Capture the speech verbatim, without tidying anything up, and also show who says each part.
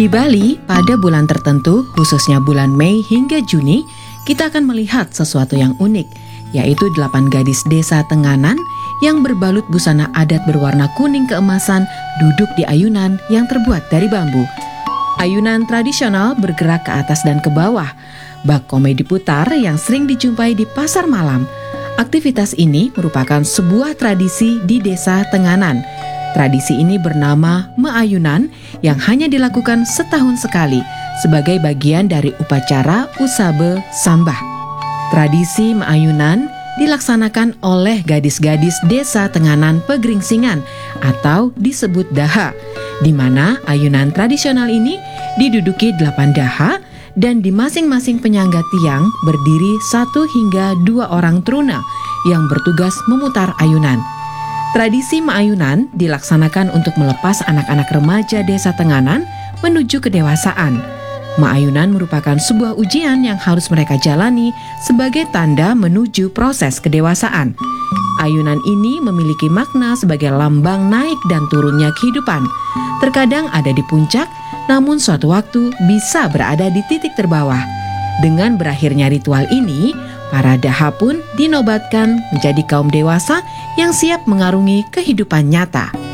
Speaker 1: Di Bali, pada bulan tertentu, khususnya bulan Mei hingga Juni, kita akan melihat sesuatu yang unik, yaitu delapan gadis desa Tenganan yang berbalut busana adat berwarna kuning keemasan duduk di ayunan yang terbuat dari bambu. Ayunan tradisional bergerak ke atas dan ke bawah, bak komedi putar yang sering dijumpai di pasar malam. Aktivitas ini merupakan sebuah tradisi di desa Tenganan. Tradisi ini bernama Meayunan yang hanya dilakukan setahun sekali sebagai bagian dari upacara Usabe Sambah. Tradisi Meayunan dilaksanakan oleh gadis-gadis desa Tenganan Pegeringsingan atau disebut Daha, di mana ayunan tradisional ini diduduki delapan daha dan di masing-masing penyangga tiang berdiri satu hingga dua orang truna yang bertugas memutar ayunan. Tradisi Meayunan dilaksanakan untuk melepas anak-anak remaja desa Tenganan menuju kedewasaan. Meayunan merupakan sebuah ujian yang harus mereka jalani sebagai tanda menuju proses kedewasaan. Ayunan ini memiliki makna sebagai lambang naik dan turunnya kehidupan. Terkadang ada di puncak, namun suatu waktu bisa berada di titik terbawah. Dengan berakhirnya ritual ini, para daha pun dinobatkan menjadi kaum dewasa yang siap mengarungi kehidupan nyata.